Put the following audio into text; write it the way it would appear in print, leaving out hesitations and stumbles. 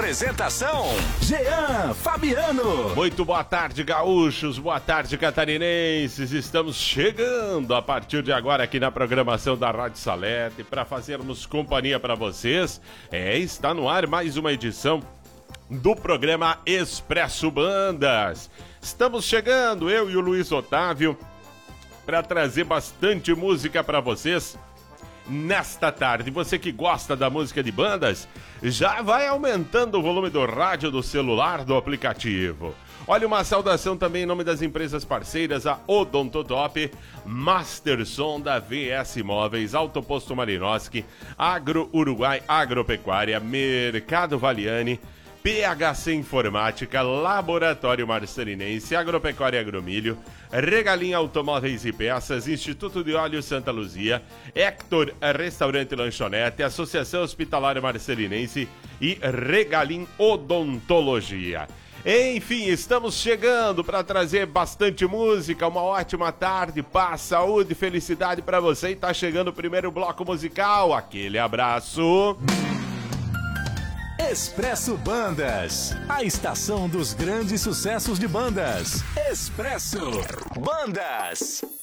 Apresentação: Jean Fabiano. Muito boa tarde, gaúchos, boa tarde, catarinenses. Estamos chegando a partir de agora aqui na programação da Rádio Salete para fazermos companhia para vocês. Está no ar mais uma edição do programa Expresso Bandas. Estamos chegando, eu e o Luiz Otávio, para trazer bastante música para vocês nesta tarde. Você que gosta da música de bandas, já vai aumentando o volume do rádio, do celular, do aplicativo. Olha, uma saudação também em nome das empresas parceiras, a Odontotop, Masterson da VS Imóveis, Autoposto Malinowski, Agro Uruguai Agropecuária, Mercado Valiani, PHC Informática, Laboratório Marcelinense, Agropecuária Agromilho, Regalim Automóveis e Peças, Instituto de Óleo Santa Luzia, Hector Restaurante e Lanchonete, Associação Hospitalária Marcelinense e Regalim Odontologia. Enfim, estamos chegando para trazer bastante música, uma ótima tarde, paz, saúde e felicidade para você. E tá chegando o primeiro bloco musical. Aquele abraço. Expresso Bandas, a estação dos grandes sucessos de bandas. Expresso Bandas.